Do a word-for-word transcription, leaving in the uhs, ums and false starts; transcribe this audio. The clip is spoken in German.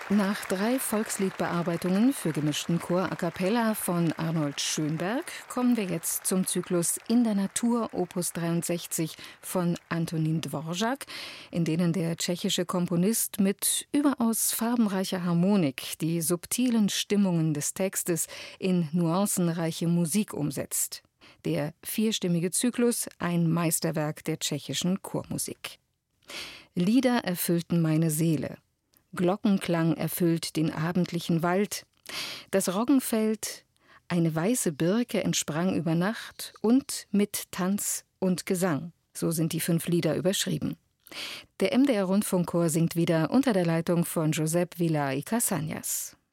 Nach drei Volksliedbearbeitungen für gemischten Chor a cappella von Arnold Schönberg kommen wir jetzt zum Zyklus In der Natur Opus dreiundsechzig von Antonín Dvořák, in denen der tschechische Komponist mit überaus farbenreicher Harmonik die subtilen Stimmungen des Textes in nuancenreiche Musik umsetzt. Der vierstimmige Zyklus, ein Meisterwerk der tschechischen Chormusik. Lieder erfüllten meine Seele. Glockenklang erfüllt den abendlichen Wald. Das Roggenfeld, eine weiße Birke entsprang über Nacht und mit Tanz und Gesang. So sind die fünf Lieder überschrieben. Der M D R-Rundfunkchor singt wieder unter der Leitung von Josep Vila y Casañas.